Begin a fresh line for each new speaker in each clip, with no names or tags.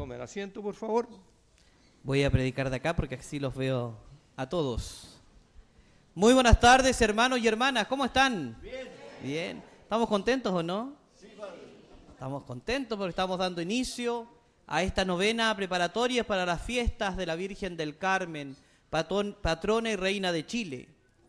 Tomen asiento, por favor.
Voy a predicar de acá porque así los veo a todos. Muy buenas tardes, hermanos y hermanas. ¿Cómo están?
Bien.
Bien. ¿Estamos contentos o no?
Sí, padre.
Estamos contentos porque estamos dando inicio a esta novena preparatoria para las fiestas de la Virgen del Carmen, patrona y reina de Chile.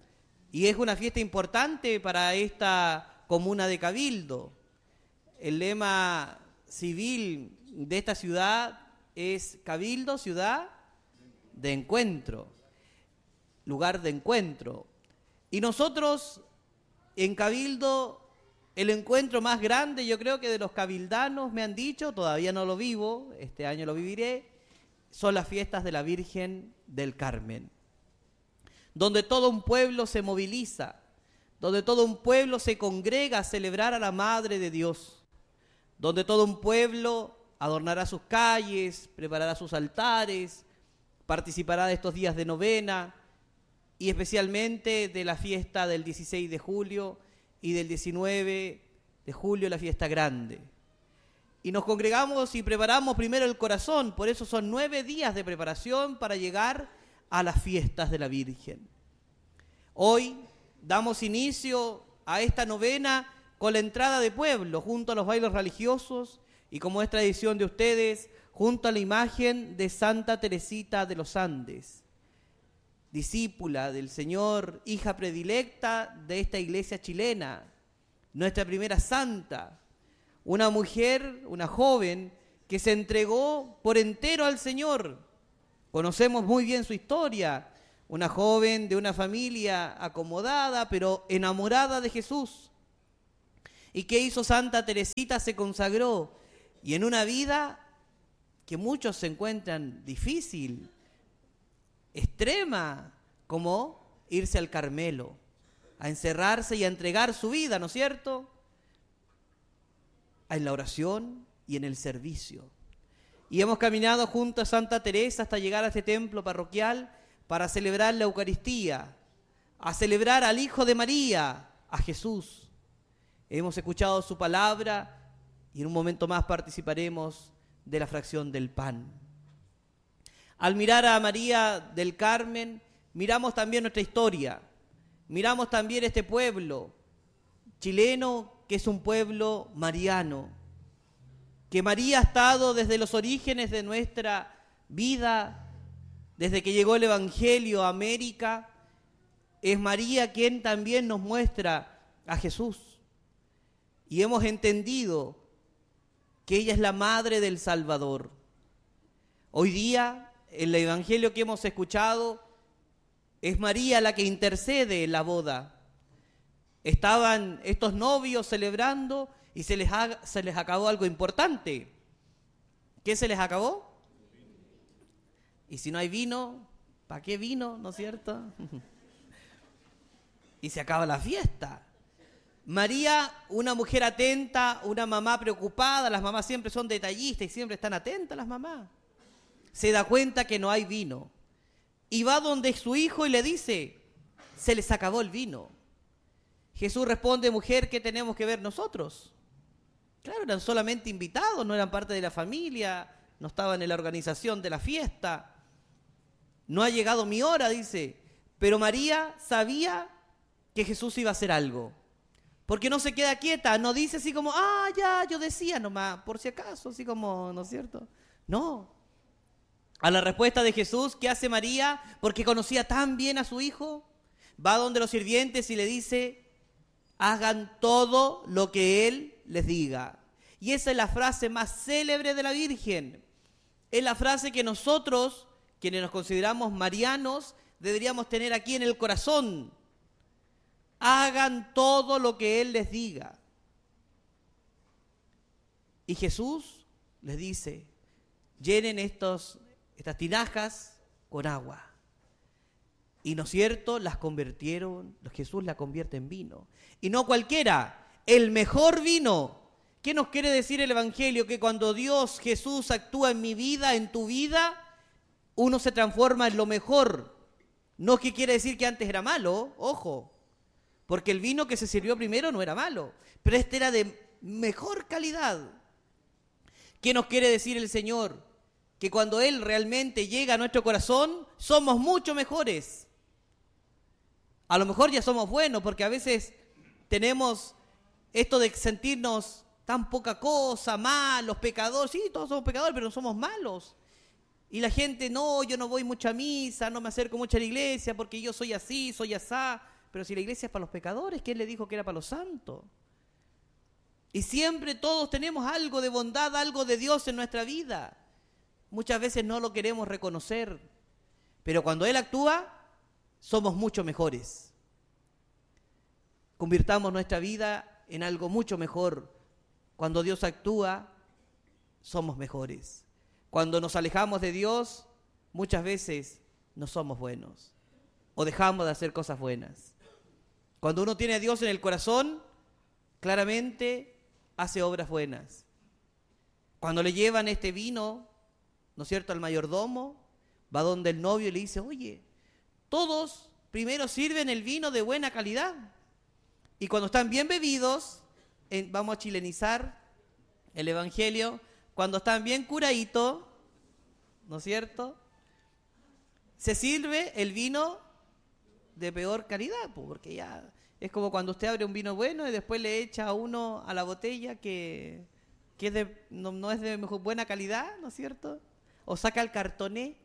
Y es una fiesta importante para esta comuna de Cabildo. El lema civil de esta ciudad es Cabildo, ciudad de encuentro, lugar de encuentro. Y nosotros en Cabildo, el encuentro más grande, yo creo que de los cabildanos me han dicho, todavía no lo vivo, este año lo viviré, son las fiestas de la Virgen del Carmen, donde todo un pueblo se moviliza, donde todo un pueblo se congrega a celebrar a la Madre de Dios, donde todo un pueblo adornará sus calles, preparará sus altares, participará de estos días de novena y especialmente de la fiesta del 16 de julio y del 19 de julio, la fiesta grande. Y nos congregamos y preparamos primero el corazón, por eso son 9 días de preparación para llegar a las fiestas de la Virgen. Hoy damos inicio a esta novena con la entrada de pueblo, junto a los bailes religiosos y, como es tradición de ustedes, junto a la imagen de Santa Teresita de los Andes, discípula del Señor, hija predilecta de esta iglesia chilena, nuestra primera santa, una mujer, una joven que se entregó por entero al Señor. Conocemos muy bien su historia, una joven de una familia acomodada, pero enamorada de Jesús. ¿Y qué hizo Santa Teresita? Se consagró, y en una vida que muchos se encuentran difícil, extrema, como irse al Carmelo, a encerrarse y a entregar su vida, ¿no es cierto?, en la oración y en el servicio. Y hemos caminado junto a Santa Teresa hasta llegar a este templo parroquial para celebrar la Eucaristía, a celebrar al Hijo de María, a Jesús. Hemos escuchado su palabra y en un momento más participaremos de la fracción del pan. Al mirar a María del Carmen, miramos también nuestra historia, miramos también este pueblo chileno que es un pueblo mariano, que María ha estado desde los orígenes de nuestra vida, desde que llegó el Evangelio a América. Es María quien también nos muestra a Jesús. Y hemos entendido que ella es la madre del Salvador. Hoy día, en el Evangelio que hemos escuchado, es María la que intercede en la boda. Estaban estos novios celebrando y se les acabó algo importante. ¿Qué se les acabó? Y si no hay vino, ¿para qué vino? ¿No es cierto? Y se acaba la fiesta. María, una mujer atenta, una mamá preocupada, las mamás siempre son detallistas y siempre están atentas las mamás. Se da cuenta que no hay vino y va donde su hijo y le dice, se les acabó el vino. Jesús responde, mujer, ¿qué tenemos que ver nosotros? Claro, eran solamente invitados, no eran parte de la familia, no estaban en la organización de la fiesta. No ha llegado mi hora, dice. Pero María sabía que Jesús iba a hacer algo. Porque no se queda quieta, no dice así como, ya, yo decía nomás, por si acaso, así como, ¿no es cierto? No. A la respuesta de Jesús, ¿qué hace María? Porque conocía tan bien a su hijo, va donde los sirvientes y le dice, hagan todo lo que Él les diga. Y esa es la frase más célebre de la Virgen. Es la frase que nosotros, quienes nos consideramos marianos, deberíamos tener aquí en el corazón. Hagan todo lo que Él les diga. Y Jesús les dice, llenen estas tinajas con agua. Y, ¿no es cierto?, las convirtieron, Jesús la convierte en vino. Y no cualquiera, el mejor vino. ¿Qué nos quiere decir el Evangelio? Que cuando Dios, Jesús, actúa en mi vida, en tu vida, uno se transforma en lo mejor. No es que quiere decir que antes era malo, ojo. Porque el vino que se sirvió primero no era malo, pero este era de mejor calidad. ¿Qué nos quiere decir el Señor? que cuando Él realmente llega a nuestro corazón, somos mucho mejores. A lo mejor ya somos buenos, porque a veces tenemos esto de sentirnos tan poca cosa, malos, pecadores. Sí, todos somos pecadores, pero no somos malos. Y la gente, no, yo no voy mucho a misa, no me acerco mucho a la iglesia, porque yo soy así, soy asá. Pero si la iglesia es para los pecadores, ¿quién le dijo que era para los santos? Y siempre todos tenemos algo de bondad, algo de Dios en nuestra vida. Muchas veces no lo queremos reconocer, pero cuando Él actúa, somos mucho mejores. Convirtamos nuestra vida en algo mucho mejor. Cuando Dios actúa, somos mejores. Cuando nos alejamos de Dios, muchas veces no somos buenos o dejamos de hacer cosas buenas. Cuando uno tiene a Dios en el corazón, claramente hace obras buenas. Cuando le llevan este vino, ¿no es cierto?, al mayordomo, va donde el novio y le dice, oye, todos primero sirven el vino de buena calidad. Y cuando están bien bebidos, vamos a chilenizar el evangelio, cuando están bien curaditos, ¿no es cierto?, se sirve el vino de peor calidad, porque ya es como cuando usted abre un vino bueno y después le echa a uno a la botella que no es de buena calidad, ¿no es cierto? O saca el cartoné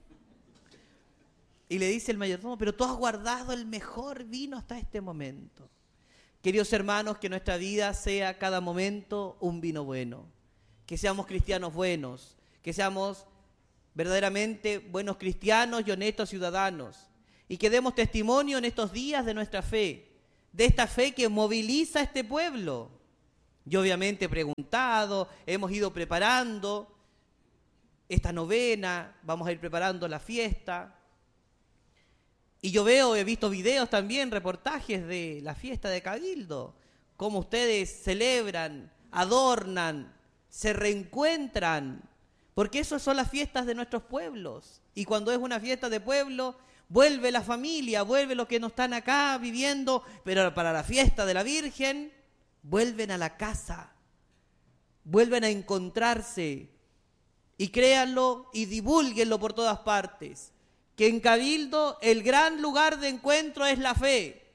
y le dice el mayordomo, pero tú has guardado el mejor vino hasta este momento. Queridos hermanos, que nuestra vida sea cada momento un vino bueno, que seamos cristianos buenos, que seamos verdaderamente buenos cristianos y honestos ciudadanos, y que demos testimonio en estos días de nuestra fe, de esta fe que moviliza a este pueblo. Yo obviamente he preguntado, hemos ido preparando esta novena, vamos a ir preparando la fiesta, y yo he visto videos también, reportajes de la fiesta de Cabildo, cómo ustedes celebran, adornan, se reencuentran, porque esas son las fiestas de nuestros pueblos. Y cuando es una fiesta de pueblo, vuelve la familia, vuelve los que no están acá viviendo, pero para la fiesta de la Virgen, vuelven a la casa, vuelven a encontrarse. Y créanlo y divúlguenlo por todas partes, que en Cabildo el gran lugar de encuentro es la fe,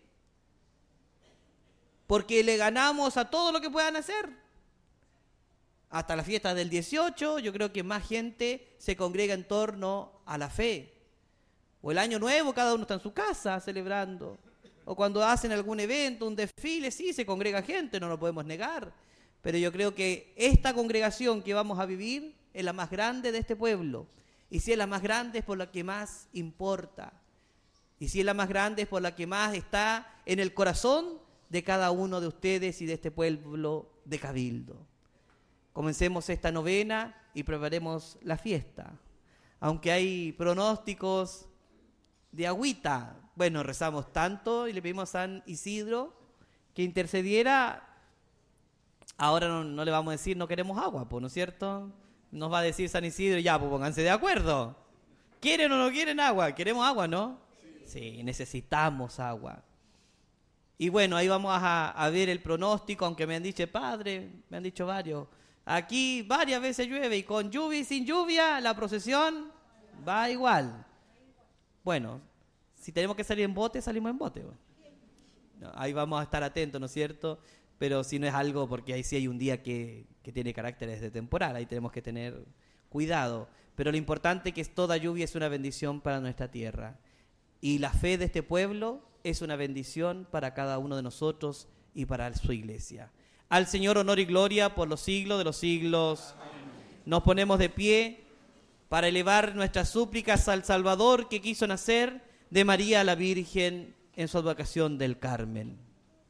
porque le ganamos a todo lo que puedan hacer. Hasta la fiesta del 18, yo creo que más gente se congrega en torno a la fe. O el Año Nuevo, cada uno está en su casa celebrando. O cuando hacen algún evento, un desfile, sí, se congrega gente, no lo podemos negar. Pero yo creo que esta congregación que vamos a vivir es la más grande de este pueblo. Y si es la más grande es por la que más importa. Y si es la más grande es por la que más está en el corazón de cada uno de ustedes y de este pueblo de Cabildo. Comencemos esta novena y preparemos la fiesta. Aunque hay pronósticos de agüita, bueno, rezamos tanto y le pedimos a San Isidro que intercediera. Ahora no le vamos a decir no queremos agua, ¿no es cierto? Nos va a decir San Isidro, ya, pues pónganse de acuerdo. ¿Quieren o no quieren agua? Queremos agua, ¿no? Sí, necesitamos agua. Y bueno, ahí vamos a ver el pronóstico, aunque me han dicho, padre, me han dicho varios. Aquí varias veces llueve y con lluvia y sin lluvia la procesión va igual. Bueno, si tenemos que salir en bote, salimos en bote. No, ahí vamos a estar atentos, ¿no es cierto? Pero si no es algo, porque ahí sí hay un día que tiene caracteres de temporal, ahí tenemos que tener cuidado. Pero lo importante es que toda lluvia es una bendición para nuestra tierra. Y la fe de este pueblo es una bendición para cada uno de nosotros y para su iglesia. Al Señor honor y gloria por los siglos de los siglos. Amén. Nos ponemos de pie para elevar nuestras súplicas al Salvador que quiso nacer de María la Virgen en su advocación del Carmen.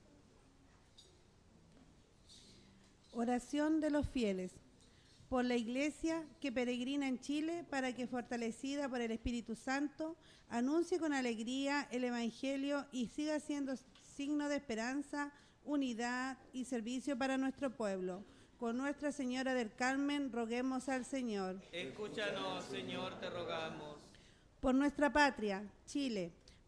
Oración de los fieles. Por la Iglesia que peregrina en Chile, para que, fortalecida por el Espíritu Santo, anuncie con alegría el Evangelio y siga siendo signo de esperanza, unidad y servicio para nuestro pueblo. Con Nuestra Señora del Carmen, roguemos al Señor.
Escúchanos, Señor, te rogamos.
Por nuestra patria, Chile,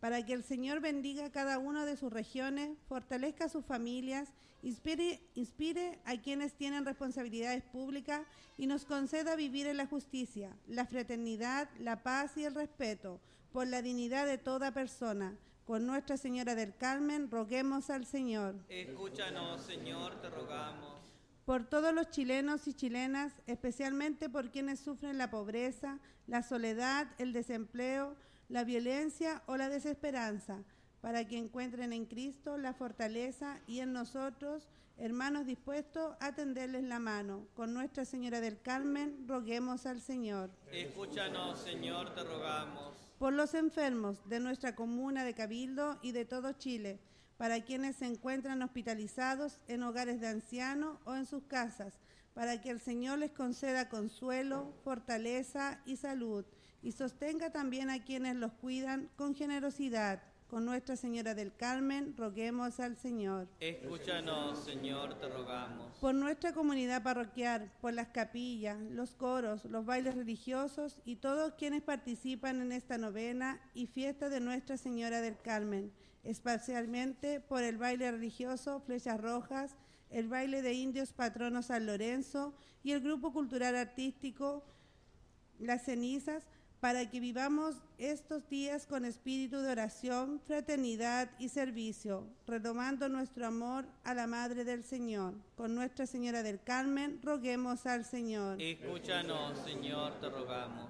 para que el Señor bendiga a cada uno de sus regiones, fortalezca a sus familias, inspire a quienes tienen responsabilidades públicas y nos conceda vivir en la justicia, la fraternidad, la paz y el respeto por la dignidad de toda persona. Con Nuestra Señora del Carmen, roguemos al Señor.
Escúchanos, Señor, te rogamos.
Por todos los chilenos y chilenas, especialmente por quienes sufren la pobreza, la soledad, el desempleo, la violencia o la desesperanza, para que encuentren en Cristo la fortaleza y en nosotros, hermanos dispuestos a tenderles la mano. Con Nuestra Señora del Carmen, roguemos al Señor.
Escúchanos, Señor, te rogamos.
Por los enfermos de nuestra comuna de Cabildo y de todo Chile, para quienes se encuentran hospitalizados en hogares de ancianos o en sus casas, para que el Señor les conceda consuelo, fortaleza y salud, y sostenga también a quienes los cuidan con generosidad. Con Nuestra Señora del Carmen, roguemos al Señor.
Escúchanos, Señor, te rogamos.
Por nuestra comunidad parroquial, por las capillas, los coros, los bailes religiosos y todos quienes participan en esta novena y fiesta de Nuestra Señora del Carmen, especialmente por el baile religioso Flechas Rojas, el baile de indios patronos San Lorenzo y el grupo cultural artístico Las Cenizas, para que vivamos estos días con espíritu de oración, fraternidad y servicio, retomando nuestro amor a la Madre del Señor. Con Nuestra Señora del Carmen, roguemos al Señor.
Escúchanos, Señor, te rogamos.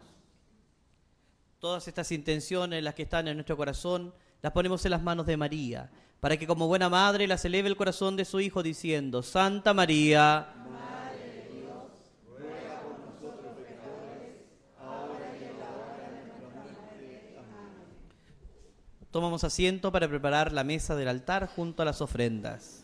Todas estas intenciones, las que están en nuestro corazón, las ponemos en las manos de María, para que como buena madre las eleve el corazón de su Hijo, diciendo: Santa María, tomamos asiento para preparar la mesa del altar junto a las ofrendas.